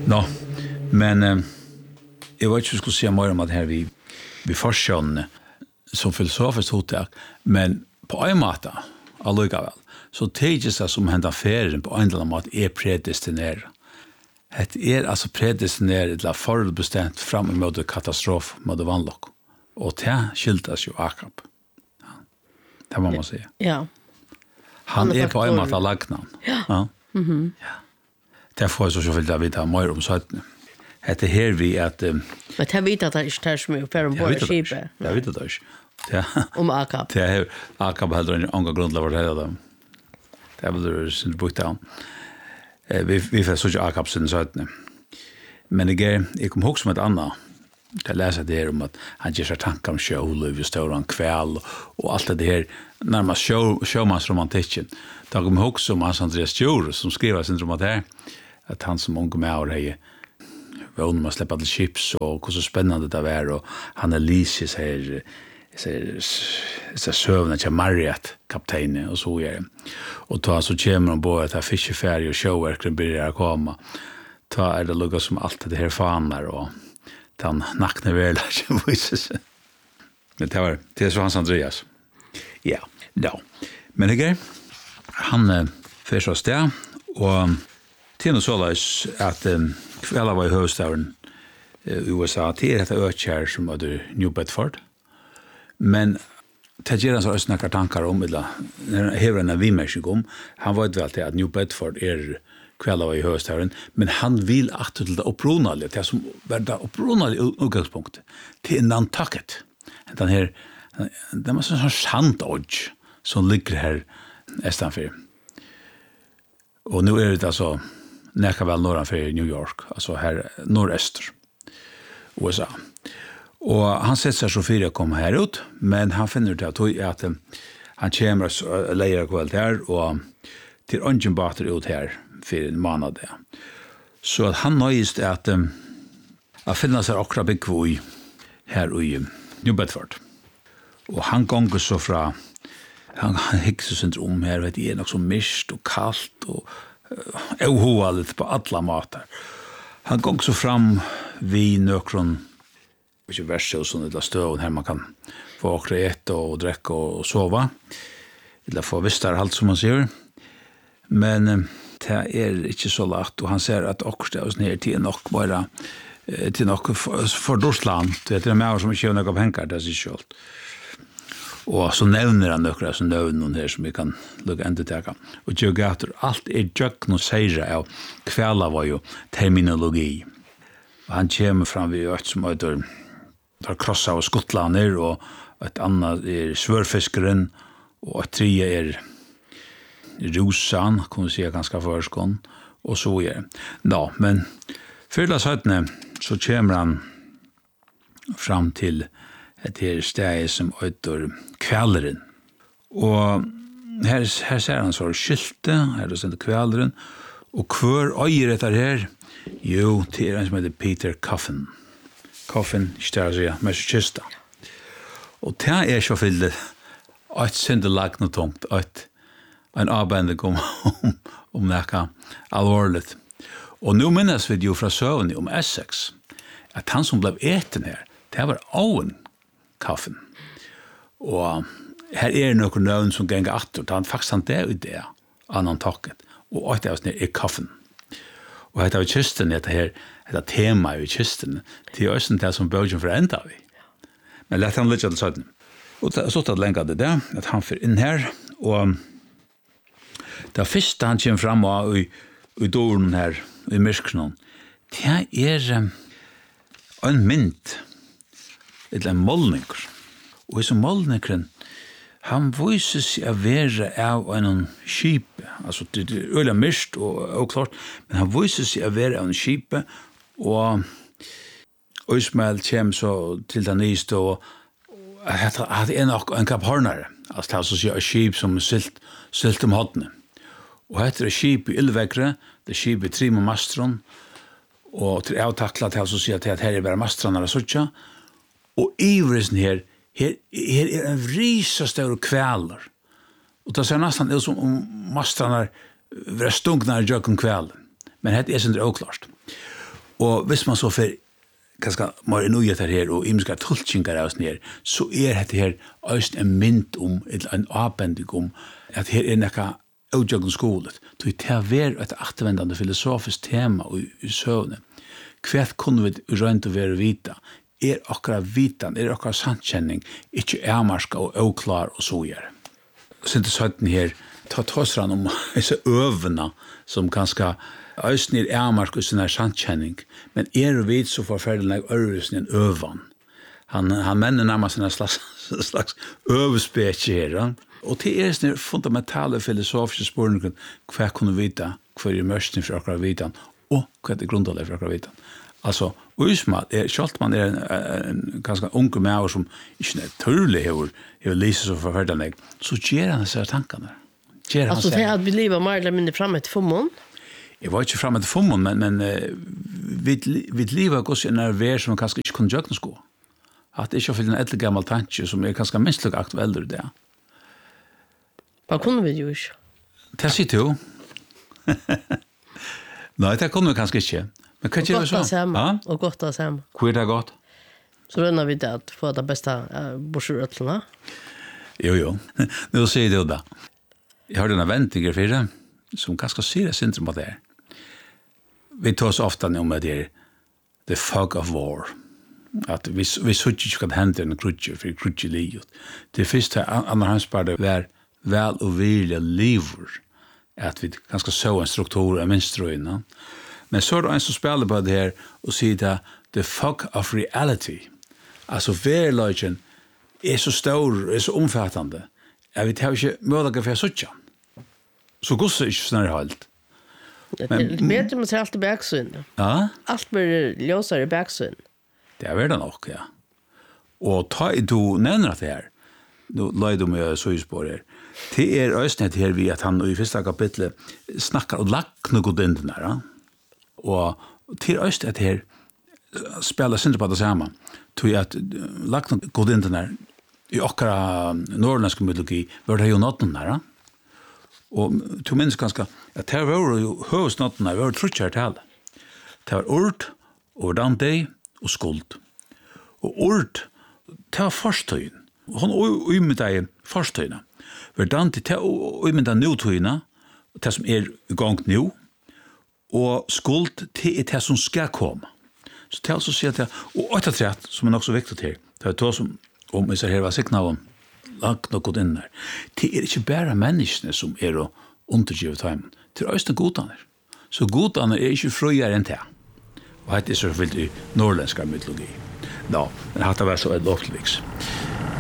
Nå, men jeg vet ikke hva jeg skulle si mer om at her vi forskjønner som filosofisk hotak, men på en måte, allikevel, så teges det som hendt ferien på en eller annen måte predestineret. Det altså predestineret til forutbestemt fram mot katastrof, mot vannlokk. Og det skyldes jo Akab. Det må man si. Ja. Han på en måte lagnan. Ja. Ja. Det får jeg så selvfølgelig vite mer om søttene. Det her vi at... Men jeg vet at det ikke er så mye for å bore skipet. Jeg vet det ikke. Om Akab. Det er Akab heller enn andre grunnlag for det hele dem. Det vil du synes brukt av. Vi får så ikke Akab siden søttene. Men jeg kom ihåg som et annet. Jeg leser det her om at han gjør seg tanker om sjøliv, står han kväll og alt det her nærmest sjømannsromantikken. Da kom ihåg som Hans Andreas Djur som skriver sin roman her, at han som unge med år har vågnet med å slippe til skips og hvor så spennende det var, og han Lysis her søvnene til Marriott kapteinen og så gjør det. Og da så kommer han på at det fiskeferie og sjøverkeren begynner å komme. Da det lukket som alt det her faner og den nakne vel som viser seg. Men det så Hans Andreas. Ja, no. Men han fører seg sted, og til noe så løs at kvelden var i hovedstaden i USA, til dette økjær som var New Bedford. Men det gjør han så også noen tanker om, eller hever en vimerskning om, han vet vel til at New Bedford kvelden var i hovedstaden, men han vil at til det opprunalige, det som var det opprunalige utgangspunktet, til Nantucket. Det var sånn sandodge som ligger her estanfor. Og nå det altså nekka vel norranfor New York, altså her nordøster, USA. Og han setter seg så fire å komme her ut, men han finner til at han kommer og leier kveld her, og til ungen bater ut her for en måned. Så at han nøyest at finne seg akkurat byggvøy her i New Bedford. Og han gonger så fra, han hikser sin rom her, vet jeg, nok så mist og kaldt og hoa litt på alle måter. Han gonger så fram vid nøkron, ikke verset og sånn, eller støven her man kan få akkurat ete og drekke og sove, eller få visst alt som man sier. Men det ikke så lagt, og han ser at akkurat det er sånn her til nok bare, til nok for Dorsland, det med meg som ikke har noe penger, det er ikke alt. Og så nevner han noen som nevner her som vi kan lukke enda teka. Og geografer, alt jøkken og seire av kvelda var jo terminologi. Og han kommer fram ved et som heter krossa av Skotlander, og et annet svørfiskeren, og et tredje Rosan, kunne si ganske forskånd, og så gjør det. Nå, men fyrla 17. så kommer han fram til et her sted som heter Kvälleren. Og her ser han så skilte, her det sendt Kvälleren, og hver øyer etter her, jo, det en som heter Peter Coffin. Coffin, Stasiya, Massachusetts. Og det så fyllt et syndelag noe tungt, en avbending om nekka alvorlig. Og nå minnes vi jo fra søvn om Essex, at han som ble eten her, det var Owen Coffin. Og her noen nøvn som ganger atter, han faktisk han det i det, annan takket, og alt det var Coffin. Og dette var kysten, dette tema i kysten, det også det som bøgjen for enda vi. Men lett han litt til søvn. Og så tatt lenger det der, at han får inn her, og det første han kommer frem i dåren her, i myrkenen, det en mynd, eller en målninger. Og i som målningeren, han viser seg å være av en skip, altså det øyelig myrkt og klart, men han viser seg å være av en skip, og Ismael kommer så til den nyeste, og det nok en kapharnare, altså det er så et skip som silt om hodene. Og etter skip i Ylvekre, det skip i Trim og Mastron, og til avtaklet til å si at her bare Mastron og sånn, og ivresen her en risastør kvæler. Og det ser nesten ut som om Mastron var stungna i jøkken kvælen. Men det sin oklart. Og hvis man så för ganska mer nöjet här och imska tulchingar aus ner så det här öst en mynd en avbending att här näka outjogging skolet to ver ett återvändande filosofiskt tema i sövnen kvärt kunde vi rent att vara vita akkurat vitan akkurat sannkänning inte ärmarska och oklar och så gör så det sådant här ta tosran om så övna som ganska östnir ärmarska och sån här sannkänning men vid så förfärligt örsen övan han männer närmast en slags överspecier och det är fundamentala filosofiska spörsmål vad kunde vita för mörsten för akkurat vitan och vad är grundläggande för akkurat vitan alltså Usma schalt man en ganska ung människa som inte naturligt har läst så förfärligt så ger han sig tankarna alltså det att vi lever mer eller mindre fram ett förmån jag var inte fram ett förmån men vi lever också en värld som kanske inte kunde göra sko att det är för en äldre gammal tanke som är ganska minst lika aktuell där. Vad kunde vi göra? Det sitter ju. Nej, det kunde vi kanske inte. Men kan jag så? Ja, och gott att säga. Hur är det gott? Så rönnar vi det att få det bästa borsrötlarna. Jo. Nu säger du det. Jag har en väntinger för det som ganska seriöst syndrom det är. Vi tar så ofta om det är the fog of war. Att vi såg inte kan hända en krutje för krutje livet. Det första andra handsparade var väl och vilja livor. Att vi ganska så en struktur av minströjna. Men så är det en som spelar på det här och säger att the fog of reality. Alltså verkligheten är så stor, är så omfattande. Jag vet inte möjliga för att söka. Så går det inte snarare halt. Men vet du man ser alltid backsyn. Ja? Allt blir ljósare backsyn. Det är det nog, ja. Och ta du nämner det här. Nu lade du med så spår här. Det är östnet här vi att han i första kapitlet snackar och lackna godinten där. Och till östet här spelar synd på det samma. Tror jag att lackna godinten där i akra norrländsk mytologi var det ju något där. Och till minns ganska att det var ju hövsnotten där var trutchar tal. Det var ord och dante och skuld. Och ord det var forstöjen. Hon umynda forstöjna. Dante det umynda nutøyna, det som är igång nu. Och skuld det är det som ska komma. Så det alltså säger det och återträtt som är också viktigt här. Det är då som om vi ser här var signalen lagt något in där. Det är inte bara människorna som är undergivet hem. Det är också godaner. Så godaner är inte friare än det. Och det är så vilt i norrländska mytologi. Ja, men det har varit så ett lovligt.